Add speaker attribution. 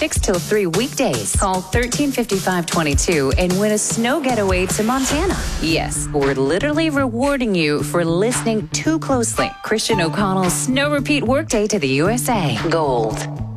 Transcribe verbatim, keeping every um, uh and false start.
Speaker 1: six till three weekdays. Call thirteen fifty-five twenty-two and win a snow getaway to Montana. Yes, we're literally rewarding you for listening too closely. Christian O'Connell's Snow Repeat Workday to the U S A. Gold.